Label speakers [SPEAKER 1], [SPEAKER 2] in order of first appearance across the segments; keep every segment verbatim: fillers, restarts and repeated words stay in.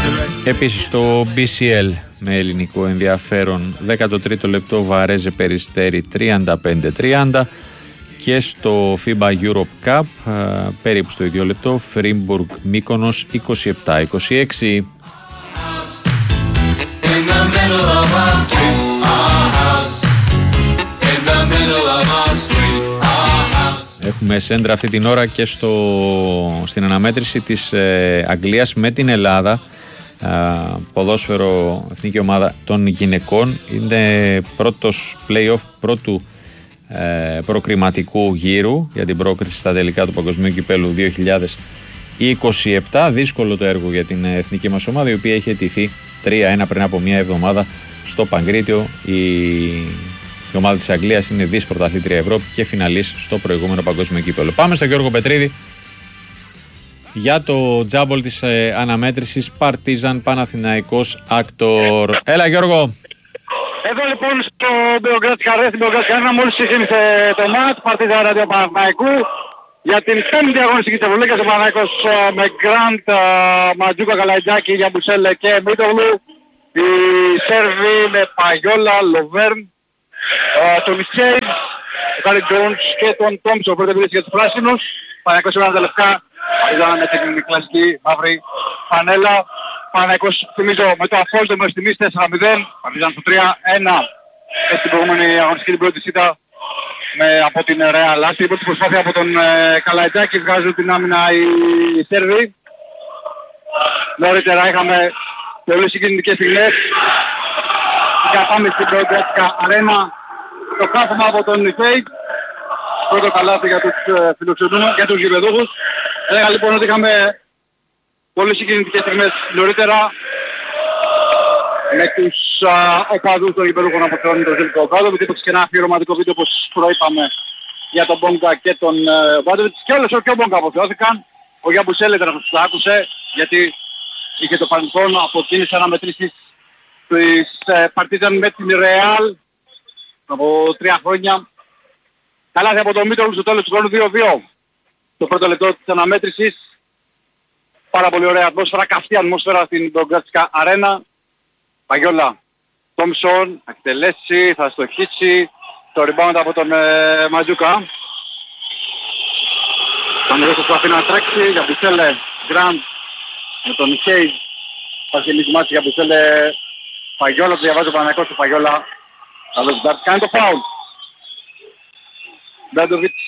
[SPEAKER 1] Επίσης στο μπι σι ελ με ελληνικό ενδιαφέρον δέκατο τρίτο λεπτό Βαρέζε Περιστέρι τριάντα πέντε τριάντα και στο φίμπα Europe Cup περίπου στο ίδιο λεπτό Φρίμπουργκ Μύκονος είκοσι επτά είκοσι έξι. Έχουμε σέντρα αυτή την ώρα και στο, στην αναμέτρηση της ε, Αγγλίας με την Ελλάδα. Uh, ποδόσφαιρο εθνική ομάδα των γυναικών. Είναι πρώτος play-off πρώτου ε, προκριματικού γύρου για την πρόκριση στα τελικά του Παγκοσμίου Κυπέλλου δύο χιλιάδες είκοσι επτά. Δύσκολο το έργο για την εθνική μας ομάδα, η οποία είχε αιτηθεί τρία ένα πριν από μια εβδομάδα στο Παγκρίτιο. Η, η ομάδα της Αγγλίας είναι δις πρωταθλήτρια Ευρώπη και φιναλής στο προηγούμενο Παγκόσμιο Κύπελλο. Πάμε στον Γιώργο Πετρίδη για το τζάμπολ της ε, αναμέτρησης Παρτίζαν Παναθηναϊκός Άκτορ. Έλα Γιώργο.
[SPEAKER 2] Εδώ λοιπόν στο Μπεογκράτικα Αρένα, στην Μπεογκράτικα Αρένα μόλις ξεκίνησε το μάτς Παρτίζαν εναντίον Παναθηναϊκού για την πέμπτη αγωνιστική της Ευρωλίγκας. Ο Παναθηναϊκός με Γκραντ, Ματζούκα, Καλαϊτζάκη, Γιαμπουσέλε και Μίτογλου. Οι Σέρβοι με Παγιόλα, Λοβέρν, τον Μιχέιλ, τον Κάρι Τζόουνς και τον Τόμψον που πρώτα για τους πράσινους. Παναθηναϊκός με τα λευκά. Είδαμε με την κλασική μαύρη φανέλα. Παναθηναϊκός, θυμίζω, με το αφόρτο μέχρι στιγμής τέσσερα μηδέν. Παρτίζαν στο τρία ένα στην προηγούμενη αγωνιστική την πρώτη σίτα με, από την Real. Άστη η πρώτη προσπάθεια από τον ε, Καλαϊτζάκη, βγάζουν την άμυνα οι, οι Σέρβοι. Νωρίτερα είχαμε πολύ συγκινητικές στιγμές. Για πάμε στην Μπεογκράτικα Αρένα. Το κάθομα από τον Νιφέιτ. Πρώτο καλάθι για τους ε, φιλοξενούμενους, για τους γηπεδούχους. Έλεγα λοιπόν ότι είχαμε πολύ συγκινητικές στιγμές νωρίτερα με τους α, οπαδούς των γηπεδούχων από τον Ζέλικο Μπράντοβιτς. Είπαμε και ένα αφιερωματικό βίντεο όπως προείπαμε για τον Μπόγκα και τον Μπράντοβιτς. Και όλες και ο Μπόγκα αποθεώθηκαν. Ο Γιαμπουσέλ ήταν αυτός που το άκουσε γιατί είχε το παρελθόν από εκείνες αναμετρήσεις της Παρτίζαν με την Ρεάλ από τρία χρόνια. Καλάθι από τον Μίτογλου στο τέλος του χρόνου δύο δύο. Το πρώτο λεπτό της αναμέτρησης. Πάρα πολύ ωραία ατμόσφαιρα, καυτή ατμόσφαιρα στην Μπεογκράτικα Αρένα. Παγιόλα, Τόμσον, θα εκτελέσει, θα στοχίσει. Το rebound από τον ε, Ματζούκα. Πανεγός προσπαθεί να τρέξει για Μπουσέλε, Γκραντ με τον Μιχέιλ. Θα αρχίσει μάτς για Μπουσέλε, Παγιόλα, το διαβάζει ο Παναγιώτης του Παγιόλα. Καλώς Ντάρτ, κάνει το φάουλ. Μπράντοβιτς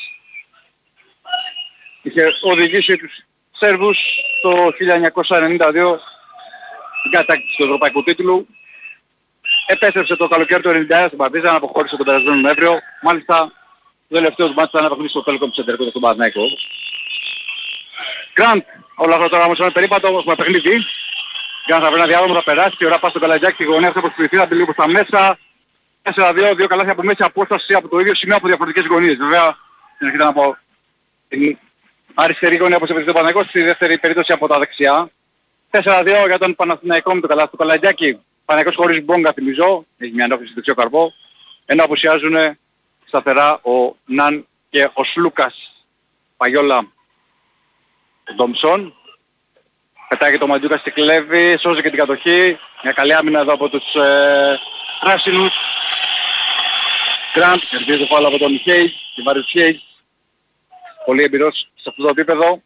[SPEAKER 2] είχε οδηγήσει τους Σέρβους το χίλια εννιακόσια ενενήντα δύο την κατάκτηση του ευρωπαϊκού τίτλου. Επέστρεψε το καλοκαίρι του ενενήντα ένα στην Παρτίζαν, αποχώρησε τον περασμένο Νοέμβριο. Μάλιστα το τελευταίο του μάτς ήταν ένα παιχνίδι στο Telecom Center κοντά στον Παναθηναϊκό. Γκραντ, όλα αυτά τώρα όμως είναι περίπατο, έχουμε παιχνίδι. Γκραντ θα βρει ένα διάδρομο, θα περάσει και ώρα πάει στον Καλαϊτζάκη, τη γωνία θα προσποιηθεί, θα μπει λίγο στα μέσα. τέσσερα δύο, δύο καλάθια από μέση απόσταση από το ίδιο σημείο από διαφορετικές γωνίες. Βέβαια, συνεχίζεται να πω την αριστερή γωνία όπως έπαιζε το Παναθηναϊκός, στη δεύτερη περίπτωση από τα δεξιά. τέσσερα δύο για τον Παναθηναϊκό με το καλάθι του Καλαϊτζάκη. Παναθηναϊκός χωρίς Μπόγκα θυμίζω, έχει μια ενόχληση στο δεξιό καρπό. Ενώ απουσιάζουν σταθερά ο Ναν και ο Σλούκας. Παγιόλα, ο Ντόμψον. Πετάει και το Μαντζούκα στη κλέβη, σώζει και την κατοχή. Μια καλή άμυνα εδώ από τους ε, πράσινους. Γκραντ, κερδίζει το φάουλ από τον Μιχέιλ, την Βαριουσιέιλ. Πολύ εμπειρός σε αυτό το επίπεδο.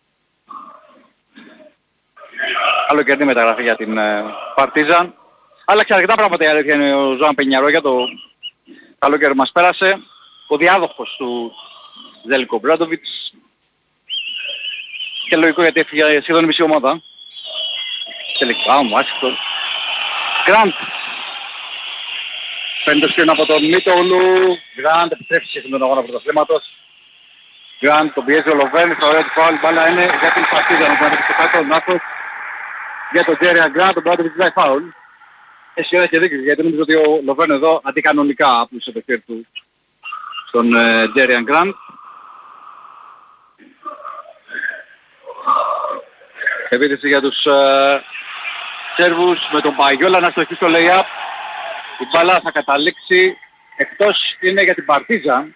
[SPEAKER 2] Καλοκαιρινή μεταγραφή για την ε, Παρτίζαν. Άλλαξε αρκετά πράγματα η αλήθεια είναι ο Ζωάν Πενιαρό για το καλοκαίρι μας πέρασε. Ο διάδοχος του Ζέλικο Μπράντοβιτς. Και λογικό γιατί έφυγε σχεδόν μισή ομάδα. Τελικά μου, άσχετο. Γκραντ. Παίρνει το σκριν από τον Μίτογλου. Γκραντ επιστρέφει σε τον αγώνα πρωταθλήματος. Γκραντ τον πιέζει ο Λοβέρν. Το ωραίο του φάουλ μπάλα είναι για την Παρτίζαν. Ο Γκραντ στο κάτω, λάθος. Για τον Τζέρια Γκραντ, τον Μπράντοβιτς ζητάει φάουλ. Έχει ωραία και δίκιο γιατί νομίζω ότι ο Λοβέρν εδώ αντικανονικά άπλωσε το χέρι του στον Τζέρια Γκραντ. Επίθεση για τους uh, Σέρβους με τον Παγιόλα να στοχεί στο lay-up. Η μπάλα θα καταλήξει εκτός, είναι για την Παρτίζαν.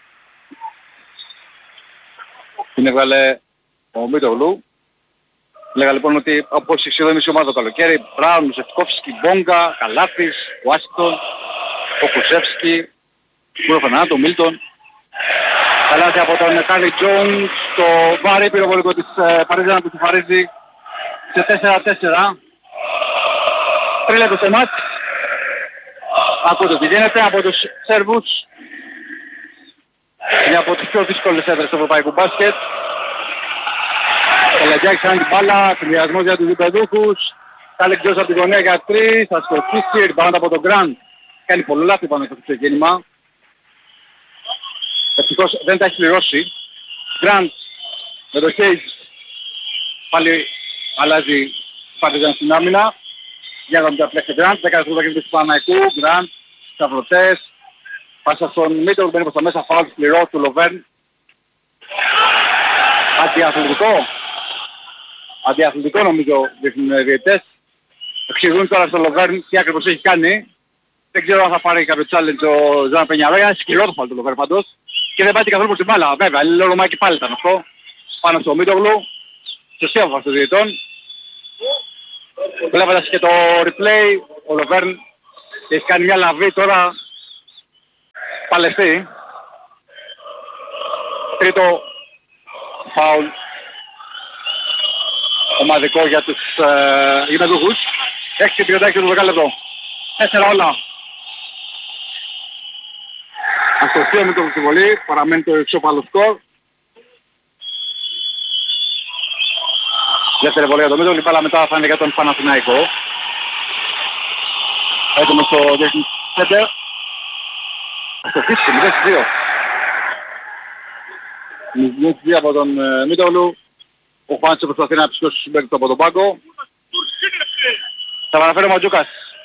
[SPEAKER 2] Την έβγαλε ο Μίτογλου. Λέγα λοιπόν ότι όπως η ομάδα το καλοκαίρι, Μπράουν, Μουσευτικόφσκι, Μπόγκα, Καλάθης, Ουάσιγκτον, ο Κουσεύσκι, Κούρο Φερνάντο, Μίλτον. Καλάθη από τον Κάρι Τζόουνς, το βάρη πυροβολικό της Παρίζαν που του φαρίζει σε τέσσερα τέσσερα. Τρίλεπτο στο μάτς. Ακούτε τι γίνεται από τους Σέρβους. Είναι από τις πιο δύσκολες έδρες του ευρωπαϊκού μπάσκετ. Καλαγιάκης κάνει την μπάλα, συνδυασμός για τους διπεδούχους. Κάλεκ Τζος από την γωνία για τρεις, θα σκορπίσει, ριμπάουντ από τον Γκραντ. Κάνει πολύ λάθη πάνω στο ξεκίνημα. Ευτυχώς δεν τα έχει πληρώσει. Γκραντ με το Χέιτς πάλι αλλάζει Παρτιζάν στην άμυνα. Για να δούμε τα πλέξη Γκραντ, δέκα δευτερόλεπτα του Παναϊκού, Γκραντ, σταυρωτές. Πάσα στον Μίτρο που μπαίνει προς τα μέσα, φάουλ σκληρό του Λοβέρν. Αντιαθλητικό. Αντιαθλητικό νομίζω δείχνουν οι διαιτητές. Εξηγούν τώρα στο Λοβέρν τι ακριβώς έχει κάνει. Δεν ξέρω αν θα πάρει κάποιο challenge ο Ζαν Πενιαρόγια. Είναι σκληρό το φάουλ του Λοβέρν πάντως. Και δεν πάει καθόλου προς την μπάλα. Βέβαια, λολομάκι πάλι ήταν αυτό. Πάνω στο Μίτογλου. Σωστή απόφαση των διαιτητών. Βλέποντας και το replay, ο Λοβέρν έχει κάνει μια λαβή τώρα. Παλαιστή. Τρίτο φάουλ ομαδικό για τους ε, γηπεδούχους. έξι και τριάντα έξι το δεκάλεπτο. Τέσσερα όλα. Αστοχείο με το συμβολή. Παραμένει το εξώπαλο σκορ. Δεύτερη βολή για το Μίτογλου. Πάλα μετά θα είναι για τον Παναθηναϊκό. Έτοιμος στο διεθνής center. Αστοχήθηκε μηδέν δύο. μηδέν δύο από τον ε, Μίτογλου. Ο Χουάντσο προσπαθεί να ψυχώσει τους συμπαίκτες από τον πάγκο. Θα παραφέρει ο Ματζούκας.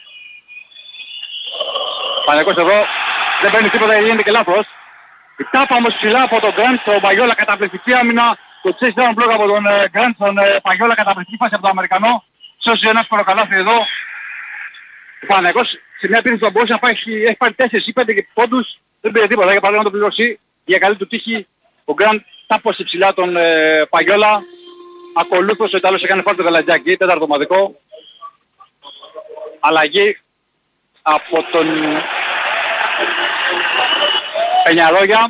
[SPEAKER 2] Πανεκός εδώ. Δεν παίρνει τίποτα, γίνεται και λάθος. Η τάπα όμως ψηλά από τον Γκραντ, ο Παγιόλα καταπληκτική άμυνα. Το chase down block από τον Γκραντ, τον ε, Παγιόλα καταπληκτική φάση από τον Αμερικανό. Σώσει ένα σκοροκαλάθι εδώ. Ο Πανεκός σε μια πίεση που θα μπορούσε να πάει, έχει πάρει τέσσερις ή πέντε πόντους. Δεν πήρε τίποτα, για παράδειγμα να το πληρώσει. Για καλή του τύχη ο Γκραντ τάπωσε ψηλά τον ε, Παγιόλα. Ακολούθως ο Ιταλός έκανε φάουλ το Γαλατζάκη, τέταρτο ομαδικό. Αλλαγή από τον Πενιαρόγια.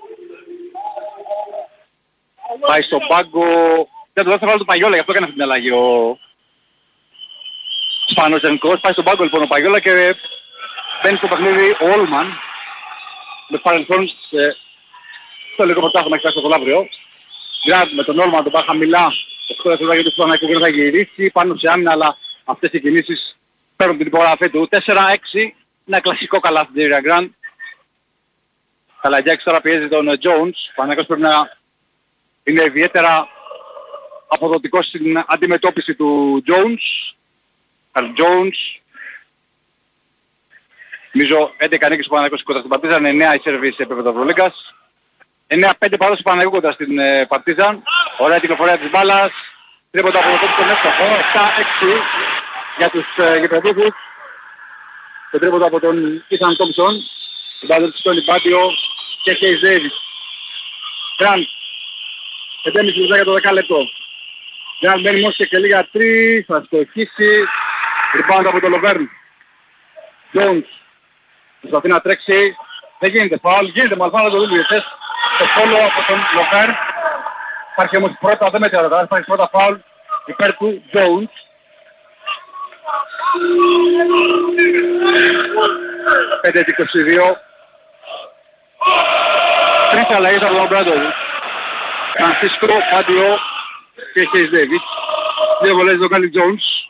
[SPEAKER 2] Πάει στον πάγκο. Δεν το δεύτερο φάουλ του Παγιόλα, γι' αυτό έκανε αυτή την αλλαγή ο Σπανός Εθνικός. Πάει στον πάγκο λοιπόν ο Παγιόλα και μπαίνει στο παιχνίδι ο Όλμαν. Με παρελθόν σε... στο λίγο πρωτάθλημα έχει φτάσει στο Λαύριο. Γκραντ με τον Όλμαν τον πάει χαμηλά. οκτώ δευτερόλεπτα του Παναϊκού δεν θα γυρίσει πάνω σε άμυνα, αλλά αυτές οι κινήσεις παίρνουν την υπογραφή του. τέσσερα έξι, ένα κλασικό καλάθι της Area Grand. Καλαγιάκης τώρα πιέζει τον Jones. Ο Παναϊκός πρέπει να είναι ιδιαίτερα αποδοτικός στην αντιμετώπιση του Jones. Καρλ Jones. Νομίζω έντεκα νίκες ο Παναϊκός κοντά στην Παρτίζαν, εννέα η Σέρβη σε επίπεδο Ευρωλίγκας. εννέα πέντε παράδοση του Παναϊκού κοντά στην ε, Παρτίζαν. Ωραία κυκλοφορία της μπάλας. Τρίποντα από το κόμπι στον εύστοχο. επτά έξι για τους ε, γηπεδούχους. Το τρίποντα από τον Ίσαν Τόμψον. Την μπάλα του Στόνι Πάτιο και Κέις Ντέιβις. Γκραντ. επτέμισι λεπτά για το δεκάλεπτο. Γκραντ μένει μόνος και λίγα τρεις. Θα στοχίσει. Rebound από το Λοβέρν. Jones. Προσπαθεί να τρέξει. Δεν γίνεται φάουλ. Γίνεται μάλλον να το δουν οι διαιτητές. Το φόλο από τον Λοβέρν. Υπάρχει όμως πρώτα, δεν μετριάται τώρα, υπάρχει πρώτα φάουλ υπέρ του Jones. πέντε είκοσι δύο. Τρεις αλλαγές από τον Μπράντοβιτς. Φρανσίσκο, Πάντιο και Κέις Ντέιβις. Δύο βολές τον Κάλι Jones.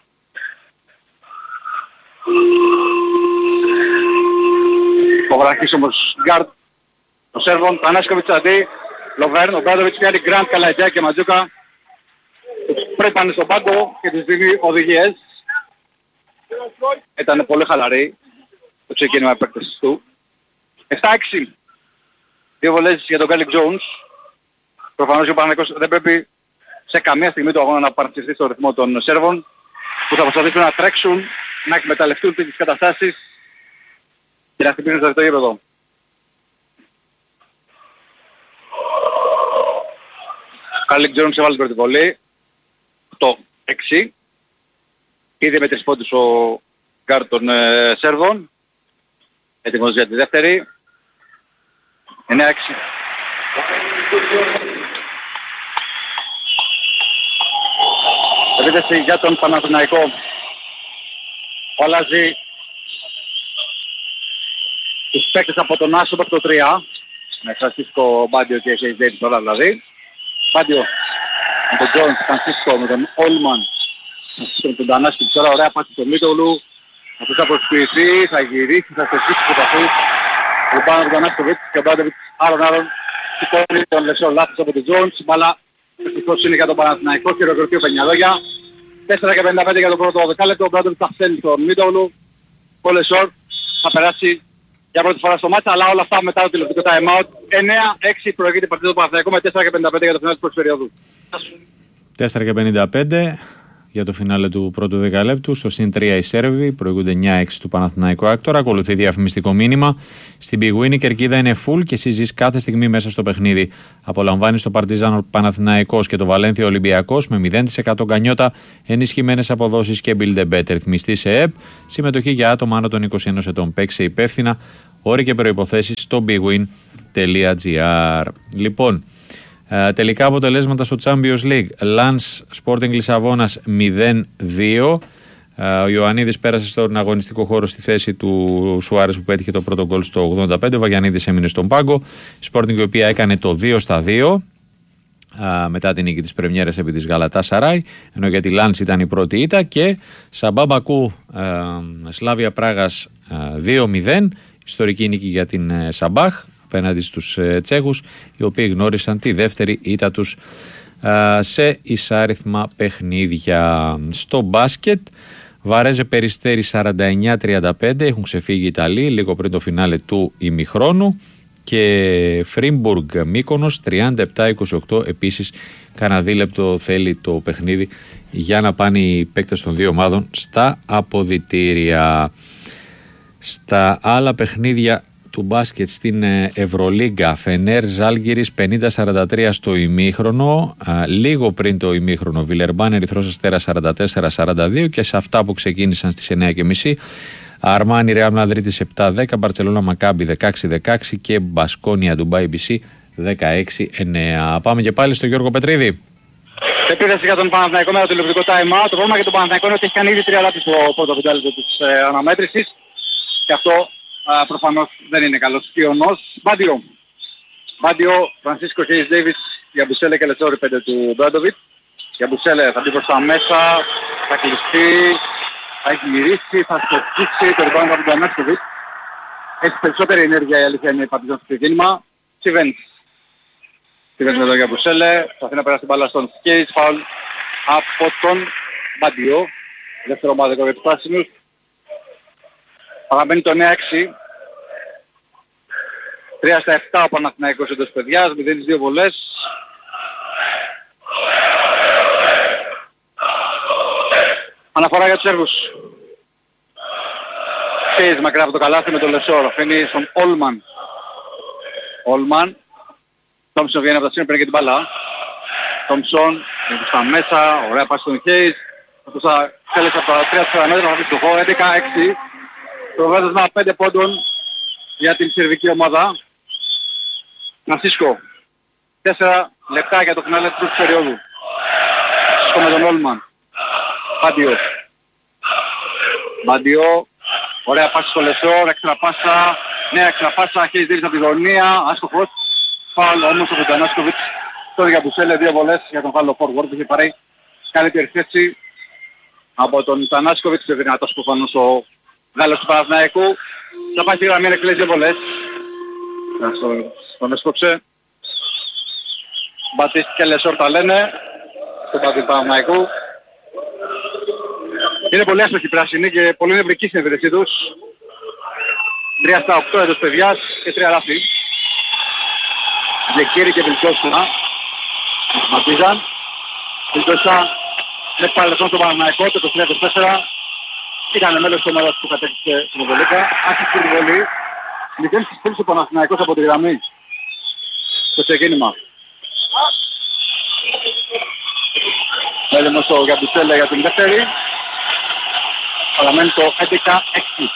[SPEAKER 2] Ο βραχής όμως γκάρντ. Ο Σέρβον, Τανάσκοβιτς αντί. Λοβέρν, ο Μπράντοβιτς πιάνει Γκραντ, Καλαγιά και Ματζούκα. Πρέπει πάνε στον πάγκο και τους δίνει οδηγίες. Ήταν πολύ χαλαρή το ξεκίνημα επέκτασης του. επτά έξι. Δύο βολές για τον Γκάλικ Τζόουνς. Προφανώς ο Παναθηναϊκός δεν πρέπει σε καμία στιγμή του αγώνα να παρασυρθεί στο ρυθμό των Σέρβων, που θα προσπαθήσουν να τρέξουν, να εκμεταλλευτούν τις καταστάσεις και να χτυπήσουν στο δεύτερο γήπεδο. Γκάλικ Τζόουνς έβαλε την πρώτη βολή. οκτώ έξι. Ήδη με τρεις πόντους ο γκάρ των ε, Σέρβων. Έτοιμος για τη δεύτερη. εννέα έξι. Επίθεση για τον Παναθηναϊκό. Αλλάζει τους παίκτες από τον Άσο μέχρι το τρία. Με Φρανσίσκο, Μπάντιο και Χέις Ντέιβις όλα δηλαδή. Μπάντιο με τον Τζόνς, Φρανσίσκο με τον Όλμαν. Με τον Τανάσκη τώρα, ωραία πάση στο Μίτογλου. Αυτό θα προσποιηθεί, θα γυρίσει, θα στεκίσει το παθού. Λουμπάνω από τον Τανάσκοβιτς και ο Μπάντοβιτς άλλον άλλον. Σηκώνει τον Λεσό λάθος από τον Τζόνς. Μπάλα ευτυχώς είναι για τον Παναθηναϊκό και ροκροτεί ο Πενιαδόγια. τέσσερα και πενήντα πέντε για το πρώτο δεκάλεπτο. Ο Μπάντοβιτς θα στέλνει στον Μίτογλου. Ο Λεσόρ θα περάσει για πρώτη φορά στο μάτσα, αλλά όλα αυτά μετά το τηλεοπτικό time out. εννέα έξι προηγείται η παρτίδα του Παναθηναϊκού με τέσσερα και πενήντα πέντε για το φινάλε της πρώτης περίοδου.
[SPEAKER 1] τέσσερα και πενήντα πέντε για το φινάλε του πρώτου δεκαλέπτου. Στο συν τρία οι Σέρβοι προηγούνται εννέα έξι του Παναθηναϊκού Άκτορα. Ακολουθεί διαφημιστικό μήνυμα. Στην Big Win η κερκίδα είναι full και εσύ ζεις κάθε στιγμή μέσα στο παιχνίδι. Απολαμβάνεις το Παρτίζαν Παναθηναϊκός και το Βαλένθια Ολυμπιακός με μηδέν τοις εκατό γκανιότα, ενισχυμένες αποδόσεις και Build a Bet. Ρυθμιστή σε ΕΠ. Συμμετοχή για άτομα άνω των είκοσι ενός ετών. Παίξε υπεύθυνα. Όροι και προϋποθέσεις στο bigwin τελεία gr. Λοιπόν, ε, τελικά αποτελέσματα στο Champions League. Lens Sporting Λισαβόνας μηδέν δύο. Ε, ο Ιωαννίδης πέρασε στον αγωνιστικό χώρο στη θέση του Σουάρες που πέτυχε το πρώτο γκολ στο ογδόντα πέντε. Ο Βαγιαννίδης έμεινε στον πάγκο. Η Sporting η οποία έκανε το δύο στα δύο. Uh, μετά την νίκη της πρεμιέρας επί της Γαλατά Σαράι, ενώ για τη Λάνς ήταν η πρώτη ήττα. Και Σαμπά Μπακού uh, Σλάβια Πράγας uh, δύο μηδέν, ιστορική νίκη για την uh, Σαμπάχ απέναντι στους uh, Τσέχους, οι οποίοι γνώρισαν τη δεύτερη ήττα τους uh, σε εισάριθμα παιχνίδια. Στο μπάσκετ, Βαρέζε Περιστέρι σαράντα εννέα τριάντα πέντε, έχουν ξεφύγει οι Ιταλοί λίγο πριν το φινάλε του ημιχρόνου. Και Φρίμπουργκ Μύκονος τριάντα επτά είκοσι οκτώ, επίσης κανένα δίλεπτο θέλει το παιχνίδι για να πάνε οι παίκτες των δύο ομάδων στα αποδυτήρια. Στα άλλα παιχνίδια του μπάσκετ στην Ευρωλίγκα, Φενέρ Ζάλγκιρις πενήντα σαράντα τρία στο ημίχρονο, λίγο πριν το ημίχρονο Βιλερμπάν Ερυθρός Αστέρας σαράντα τέσσερα σαράντα δύο, και σε αυτά που ξεκίνησαν στις εννέα και μισή Αρμάνι Ρεάλ Μαδρίτης επτά δέκα, Μπαρτσελώνα Μακάμπι δεκαέξι δεκαέξι και Μπασκόνια Ντουμπάι μπι σι δεκαέξι εννέα. Πάμε και πάλι στο Γιώργο Πετρίδη.
[SPEAKER 2] Επίθεση για τον Παναθηναϊκό με το τηλεοπτικό time out. Το πρόβλημα για τον Παναθηναϊκό είναι ότι έχει κάνει ήδη τρία λάθη στο πρώτο πεντάλεπτο της ε, αναμέτρησης. Και αυτό ε, προφανώς δεν είναι καλός ιονός. Μπάντιο. Μπάντιο, Φρανσίσκο Χέις Ντέιβις, Γιαμπουσέλε και Λετσόρι πέντε του Μπράντοβιτ. Γιαμπουσέλε θα μπει προς τα μέσα, θα κλειστεί, θα γυρίσει, θα σκεφτήσει το ριμπάουντ από τον Ανάσκοβιτ. Έχει περισσότερη ενέργεια η αλήθεια είναι η Παρτίζαν στο ξεκίνημα. Σιβέντς. Σιβέντς με τον Γιαμπουσέλε, θα αφήνει να περάσει την μπάλα στον Σκέις, φαουλ από τον Μπάντιο. Δεύτερο ομάδικο για τους πράσινους. Παραμένει το εννέα έξι. τρία στα επτά ο Παναθηναϊκός εντός παιδιάς, μηδέν στις δύο βολές. Αναφορά για τους Σέρβους. Σκέις μακριά από το καλάθι με τον Λεσόρ. Αφήνει στον Όλμαν. Όλμαν. Τόμψον βγαίνει από τα σύνορα, παίρνει και την μπάλα. Τόμψον, είναι στα μέσα, ωραία πάση στον Χέις. Αυτός θα θέλεσε από τα τρία τέσσερα μέτρα, θα βρει στο χώρο, έντεκα έξι. Προβάδισμα πέντε πόντων για την σερβική ομάδα. Φρανσίσκο. τέσσερα λεπτά για το φινάλε της πρώτης περίοδου. Φρανσίσκο με τον Όλμαν. Μπάντιο. Μπάντιο. Ωραία πάση στο Λεσόρ, έξτρα πάσα. Νέα έξτρα πάσα, Χέις Ντέιβις από τη γωνία. Άστοχος. Φάουλ όμως από τον Ανάσκοβιτς. Τώρα για Μπουσέλε, δύο βολές για τον Γάλλο forward που είχε πάρει καλύτερη θέση από τον Τανάσκοβιτς. Και δυνατός προφανώς ο Γάλλος του Παναθηναϊκού. Θα πάει στη γραμμή να κλείσει δύο βολές. Τον έσκοψε. Μπατίστη και Λεσόρ τα λένε. Στο πάτη του Παναθηναϊκού. Είναι πολύ άστοχοι πράσινοι και πολύ νευρικοί στην επίδεσή τους. τρία στα οκτώ εντός παιδιάς και τρία λάθη. Γεκύρη και Βιλκόσουνα. Ματίζαν. Βιλκόσουνα με παρελθόν στο Παναθηναϊκό το είκοσι τρία είκοσι τέσσερα. Ήταν μέλος της ομάδας που κατέκτησε στην Ευρωλίγκα. Άρχισε την βολή. Μηδέν στις τρεις ο Παναθηναϊκός από τη γραμμή. Στο ξεκίνημα. Έλεγχο στο Γιαμπουτσέλα για την δεύτερη. Παραμένει το έντεκα έξι.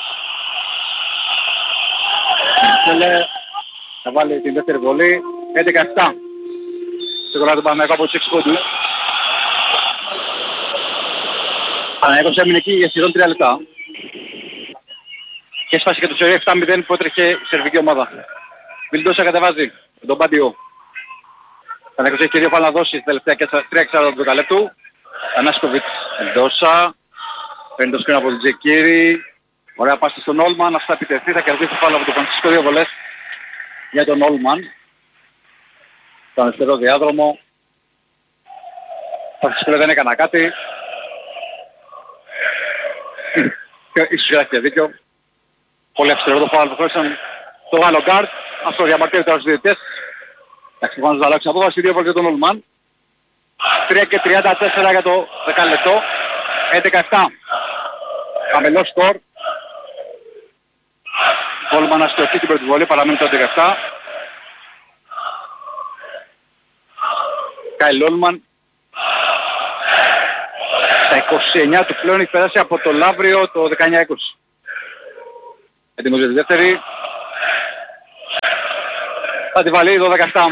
[SPEAKER 2] Γιαμπουτσέλα θα βάλει την δεύτερη βολή. έντεκα επτά. Σε κολλά του Παναγιώτου από τους έξι πόντους. Παναγιώτος έμεινε εκεί για σχεδόν τρία λεπτά. Και έσπασε και το σερί επτά μηδέν που έτρεχε η σερβική ομάδα. Βιλντόσα κατεβάζει με τον Πάντιο. Παναγιώτος έχει και δύο πάλι να δώσει στα τελευταία τρία εξάρτητα δεκαλέπτου. Ανάσκοβιτς, Βιλντόσα. Παίρνει το σκριν από τον Τζεκίρι. Ωραία πάση στον Όλμαν. Αυτά επιτεθεί. Θα κερδίσει πάλι από τον Φρανσίσκο δύο βολές για τον Όλμαν. Στον αριστερό διάδρομο. Φρανσίσκο δεν έκανα κάτι. Ίσως έχει δίκιο. Πολύ αυστηρό το φάουλ που χώρισαν το Γάλλο γκάρτ. Αυτό διαμαρτύρεται τώρα στους διαιτητές. Εντάξει, πάνω να αλλάξει απόφαση, δύο βολές για τον Όλμαν. τρία και τριάντα τέσσερα για το δεκάλεπτο. έντεκα επτά. Χαμηλό σκορ. Όλμαν αστοχή την πρώτη βολή, παραμένει το έντεκα επτά. Κάιλ Όλμαν. Στα είκοσι εννιά του πλέον έχει περάσει από το Λαύριο το δεκαεννιά είκοσι. Έτοιμος για τη δεύτερη. Θα τη βάλει δώδεκα επτά.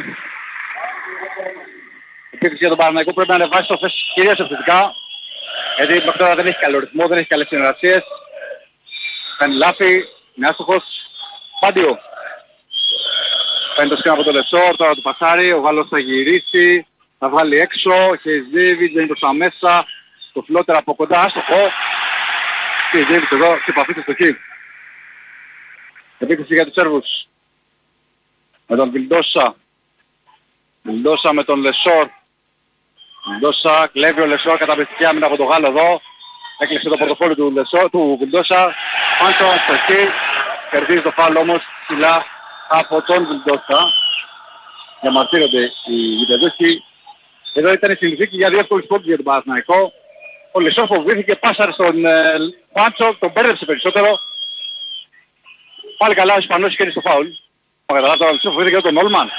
[SPEAKER 2] Η επίθεση για τον Παναθηναϊκό πρέπει να ανεβάσει το θέση κυρίως ευθετικά. Γιατί μέχρι τώρα δεν έχει καλό ρυθμό, δεν έχει καλές συνεργασίες. Κάνει λάθη, είναι άστοχος. Πάντιο. Παίρνει το σκήμα από το Λεσόρ, τώρα του πασάρει, ο Γάλλος θα γυρίσει, θα βγάλει έξω, Χεϊζίβιτς δεν είναι προς τα μέσα, το φλότερ από κοντά, άστοχο. Χεϊζίβιτς εδώ, σε επαφή στη στοχή. Επίθεση για τους Σέρβους. Με τον Βιλντόσα. Βιλντόσα με τον Λεσόρ. Βιλντόσα, κλέβει ο Λεσόρ, καταπληκτική άμυνα από τον Γάλλο εδώ. Έκλεισε το πορτοφόλι του, Λεσόρ, του Βιλντόσα. Πάντο αστοχή. Κερδίζει το φάουλ όμως ψηλά από τον Βιλντόσα. Διαμαρτύρονται οι γηπεδούχοι. Εδώ ήταν η συνθήκη για δύο εύκολους πόντους για τον Παναθηναϊκό. Ο Λεσόρ φοβήθηκε, πάσαρε στον ε, Πάντσο, τον μπέρδεψε περισσότερο. Πάλι καλά ο Ισπανός κέρδισε το φάουλ. Ο καταλάβει τώρα ο Λεσόρ φοβήθηκε τον Όλμαν.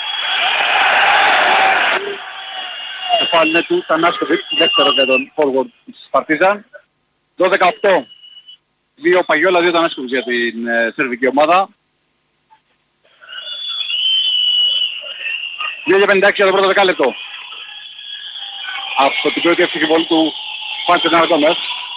[SPEAKER 2] Το φάουλ είναι του Τανάσκοβιτς, δεύτερο για τον forward της Παρτίζαν. δώδεκα οκτώ. Δύο Παγιόλα, δύο Τανάσκοβιτς για την ε, σερβική ομάδα. δύο και πενήντα έξι για το πρώτο δεκάλεπτο. Από την πρώτη εύστοχη βολή του Φάντσεν Αρντόμες.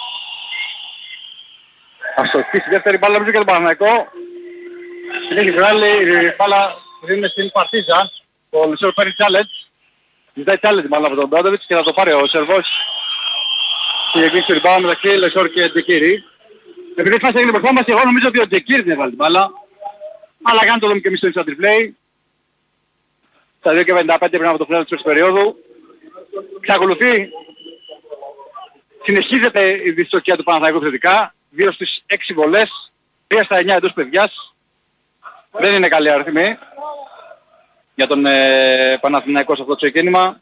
[SPEAKER 2] Αστοχή στη δεύτερη μπάλα νομίζω και τον Παναθηναϊκό. Την έχει βγάλει η μπάλα που είναι στην Παρτίζαν. Ο Λεσόρ παίρνει challenge. Ζητάει challenge μάλλον από τον Μπράντοβιτς και θα το πάρει ο Σερβός. Και εκκλήσει την μπάλα μεταξύ Λεσόρ και Τζεκίρι. Επειδή φάση έγινε προχώμαση, εγώ νομίζω ότι ο Τζεκίρι δεν έβαλε την μπάλα. Αλλά κάνει το δούμε και εμείς στο instant replay. Στα δύο και πενήντα πέντε πριν από το φινάλ της περίοδου. Ξακολουθεί. Συνεχίζεται η δυστοκία του Παναθηναϊκού θετικά. δύο στις έξι βολές. τρία στα εννιά εντός παιδιάς. Δεν είναι καλή αριθμή για τον ε, Παναθηναϊκό σε αυτό το ξεκίνημα.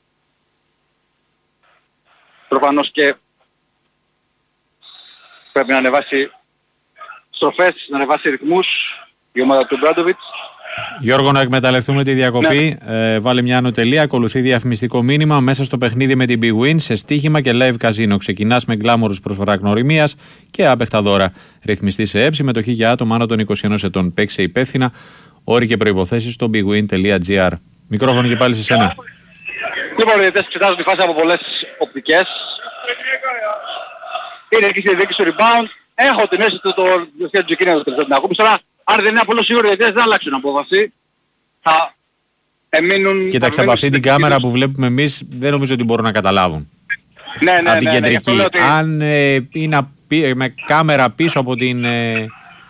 [SPEAKER 2] Προφανώς και πρέπει να ανεβάσει στροφές, να ανεβάσει ρυθμούς η ομάδα του Μπράντοβιτς.
[SPEAKER 1] Γιώργο, να εκμεταλλευτούμε τη διακοπή. Ναι. Ε, βάλε μια ανωτελεία. Ακολουθεί διαφημιστικό μήνυμα μέσα στο παιχνίδι με την Big Win σε στοίχημα και live καζίνο. Ξεκινάς με γκλάμορους προσφορά γνωριμίας και άπεχτα δώρα. Ρυθμιστή σε ΕΠ, συμμετοχή για άτομα άνω των είκοσι ενός ετών. Παίξε υπεύθυνα. Όροι και προϋποθέσεις στο bigwin τελεία gr. Μικρόφωνο και πάλι σε σένα.
[SPEAKER 2] Λοιπόν, οι διαιτητές εξετάζουν τη φάση από πολλές οπτικές. Είναι εκεί στη διοίκηση του rebound. Έχω την αίσθηση του το σχέδιο του Τζεκίρι να την ακούμε. Τώρα, αν δεν είναι απολύτως σίγουροι οι διαιτητές δεν αλλάξουν απόφαση. Θα εμείνουν...
[SPEAKER 1] Κοίταξε, από αυτή την κάμερα που βλέπουμε εμείς δεν νομίζω ότι μπορούν να καταλάβουν.
[SPEAKER 2] Ναι, ναι,
[SPEAKER 1] από την
[SPEAKER 2] ναι,
[SPEAKER 1] κεντρική.
[SPEAKER 2] Ναι, ναι, ότι...
[SPEAKER 1] Αν ε, είναι με κάμερα πίσω από την ε,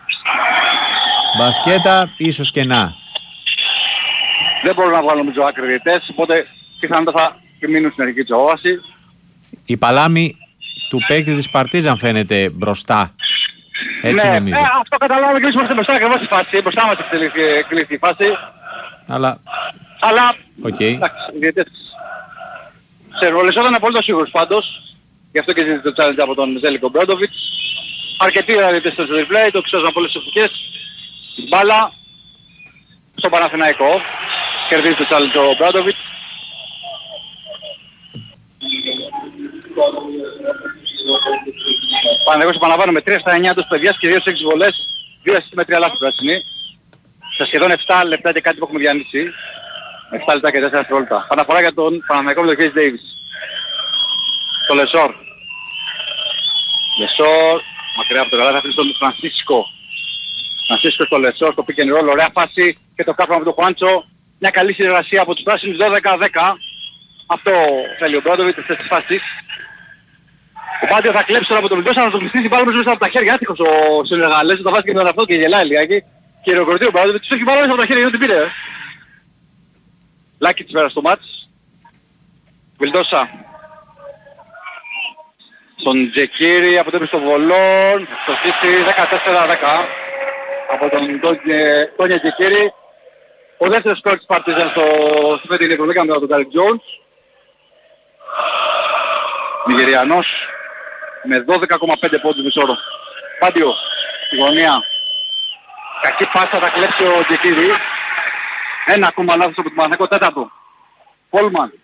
[SPEAKER 1] μπασκέτα, ίσως και να.
[SPEAKER 2] Δεν μπορούν να βγάλουν νομίζω άκρη διαιτητές, οπότε πιθανότατα θα μείνουν στην αρχική της απόφαση.
[SPEAKER 1] Η παλάμη του παίκτη της Παρτίζαν φαίνεται μπροστά. Έτσι
[SPEAKER 2] ναι,
[SPEAKER 1] νομίζω.
[SPEAKER 2] Ναι, αυτό καταλάβαμε και εμείς είμαστε μπροστά ακριβώς στη φάση. Μπροστά μας εκτελήθηκε η φάση.
[SPEAKER 1] Αλλά...
[SPEAKER 2] Αλλά...
[SPEAKER 1] Okay.
[SPEAKER 2] Εντάξει, οι διαιτητές... Ξέρω, ο Λεσόρ ήταν απολύτως σίγουρος πάντως. Γι' αυτό και ζήτησε το challenge από τον Ζέλικο Μπράντοβιτς. Αρκετοί διαιτητές στο replay, το ξέρουν από όλες τις οπτικές. Την μπάλα στον Παναθηναϊκό. Κερδίζει το challenge ο Μπράντοβιτς. Παναγιώτης επαναλαμβάνω με τρία στα εννιά τους παιδιάς και δύο στις έξι βολές, δύο ασίστ με τρία λάθη πράσινη. Σε σχεδόν επτά λεπτά και κάτι που έχουμε διανύσει. επτά λεπτά και τέσσερα δευτερόλεπτα. Παναφορά για τον Παναμαϊκό με τον Χέις Ντέιβις. Το Λεσόρ. Λεσόρ, μακριά από το καλάθι, αφήνει στον Φρανσίσκο. Φρανσίσκο στο Λεσόρ, το pick and roll, ωραία φάση και το κάφημα από τον Χουάντσο. Μια καλή συνεργασία από τους πράσινους δώδεκα δέκα. Αυτό θέλει ο Μπράντοβιτς αυτές τις φάσεις. Ο Μπάντιο θα κλέψει τώρα από τον Βιλντόσα, θα τον κλειστήσει πάλι μέσα από τα χέρια. Άτυχος ο Σενεγαλές, θα βάζει και τον αυτό και γελάει λιγάκι. Και ροκορτεί ο Μπράντοβιτς, τους έχει πάλι μέσα από τα χέρια, γιατί την πήρε. Λάκη της πέρα στο μάτς. Βιλντόσα. Στον Τζεκίρι από το έπιση των Βολών. Στο στήσει δεκατέσσερα δέκα. Από τον Τόνια Τζεκίρι. Ο δεύτερος σκορ της Παρτίζαν στο φετινή εκδοχή μετά τον Τάρικ Τζόουνς. Νιγηριανός με δώδεκα κόμμα πέντε πόντους μισόρο. Πάντιο στη γωνία. Κακή πάσα θα κλέψει ο Τζεκίρι. Ένα ακόμα λάθος από τον Παναθηναϊκό, τέταρτο. Πόλμαν.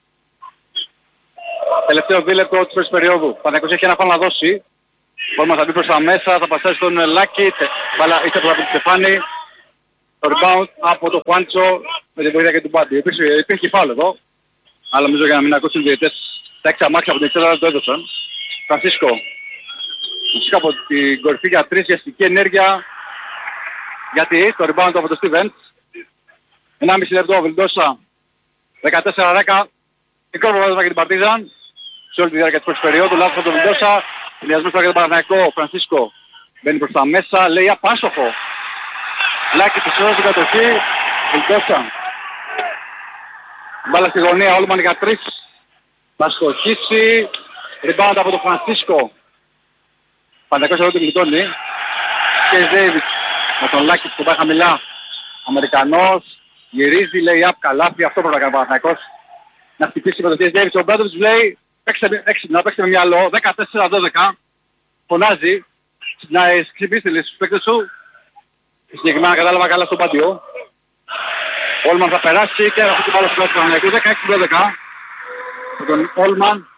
[SPEAKER 2] Τελευταίο δίλεπτο της πρώτης περίοδου. Ο Παναθηναϊκός έχει ένα φάουλ να δώσει. Πόλμαν θα μπει προς τα μέσα, θα πασάρει στον Λάκη. Μπάλα ήρθε από την Στεφάνη. Το rebound από το Χουάντσο με την βοήθεια και του Μπάντι. Υπήρχε φάουλ εδώ. Αλλά νομίζω για να μην ακούσουν οι διαιτητές, τα έξι αμάξια από την εξέδρα το έδωσαν. Φρανσίσκο. Φυσικά από την κορυφή για τρεις, για αστική ενέργεια. Γιατί το rebound από το Stevens. ενάμιση λεπτό, Βιλντόσα. δεκατέσσερα δέκα. Μικρό προβάδισμα για την Παρτίζαν. Σε όλη τη διάρκεια της πρώτης περίοδου. Λάθος από τον Βιλντόσα. Συνδυασμός τώρα για τον Παναθηναϊκό. Φρανσίσκο μπαίνει προς τα μέσα. Λέει απάστοχο. Λάκη της ώρας στην κατοχή. Βιλντόσα. Μπάλα στη γωνία. Όλμαν για τρεις. Θα σκοχίσει. Rebound από τον Φρανσίσκο. Παναθηναϊκός εδώ την γλιτώνει. Και Ντέιβιτς με τον Λάκη που πάει χαμηλά. Αμερικανός. Γυρίζει, λέει απ' καλάθι. Αυτό πρέπει να κάνει ο Παναθηναϊκός. Να χτυπήσει με τον Κέις Ντέιβιτς. Ο Μπράντοβιτς λέει έξυπνα, παίξτε με μυαλό. δεκατέσσερα δώδεκα. Φωνάζει. Να ξυπνήσει λέει στους παίκτες σου. Συγκεκριμένα κατάλαβα καλά στον Πάντιο. Όλμαν θα περάσει και αυτή την μπάλα στο πλάι του Παναθηναϊκού. δεκαέξι δώδεκα. Με τον Όλμαν.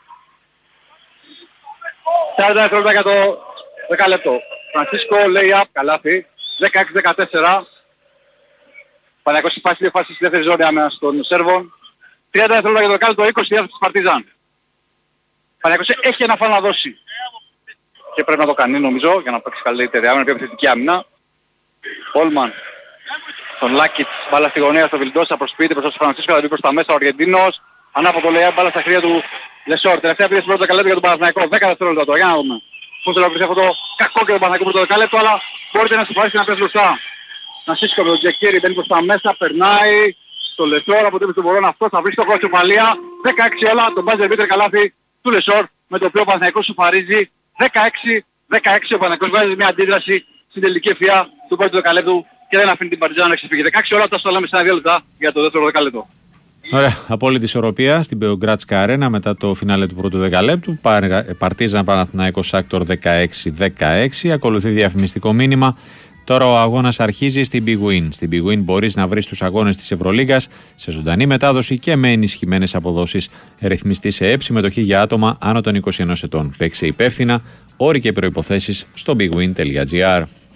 [SPEAKER 2] σαράντα δευτερόλεπτα για το δέκα λεπτό. Φρανσίσκο λέει απ' καλάθι. δεκαέξι δεκατέσσερα. Παναθηναϊκός έχει φάσει δύο φάσεις στη δεύτερη ζώνη άμενα στον Σέρβον. τριάντα δευτερόλεπτα για το δεκάλεπτο, είκοσι διάθεση της Παρτίζαν. Παναθηναϊκός έχει ένα φάουλ να δώσει. Και πρέπει να το κάνει νομίζω για να παίξει καλύτερη άμυνα, πιο επιθετική άμυνα. Όλμαν. Τον Λάκιτς, μπάλα στη γωνία στο Βιλντόσα, προς σπίτι, προς τον Φρανσίσκο, θα μπει προς τα μέσα ο Αργεντίνος. Ανάποδο λέει μπάλα στα χέρια του Λεσόρ. Τελευταία πίεση πρώτο δεκαλέπτο για τον Παναθηναϊκό. δέκα δευτερόλεπτα τώρα, για να δούμε. Πώς θα βρει αυτό το κακό και τον Παναθηναϊκό πρώτο δεκαλέπτο, αλλά μπορείτε να συμφωνήσετε να πέσει μπροστά. Φρανσίσκο με τον Τζεκίρι μπαίνει προς τα μέσα, περνάει στο Λεσόρ, από το έπισε τον Βορών αυτό, θα βρει στο χώρο της Ουφαλία. δεκαέξι όλα, τον μπάζερ μπίτερ καλάθι του Λεσόρ, με το οποίο ο Παναθηναϊκός σουφαρίζει. δεκαέξι δεκαέξι ο Παναθηναϊκός βγάζει μια αντίδραση στην τελική ευθεία του πρώτου δεκαλέπτου και δεν αφήνει την Παρτιζάν να ξεφύγει. δεκαέξι όλα, τα στο λέμε σε ένα δύο λεπτά για το δεύτερο δεκαλέπτο.
[SPEAKER 1] Ωραία, απόλυτη ισορροπία στην Μπεογκράτσκα Αρένα μετά το φινάλε του πρώτου δεκαλέπτου. Παρτίζαν Παναθηναϊκός Άκτορ δεκαέξι δεκαέξι. Ακολουθεί διαφημιστικό μήνυμα. Τώρα ο αγώνας αρχίζει στην Big Win. Στην Big Win μπορείς να βρεις τους αγώνες της Ευρωλίγκας σε ζωντανή μετάδοση και με ενισχυμένες αποδόσεις. Ρυθμιστή σε ΕΠ, συμμετοχή για άτομα άνω των είκοσι ενός ετών. Παίξε υπεύθυνα, όροι και προϋποθέσεις στο bigwin τελεία gr.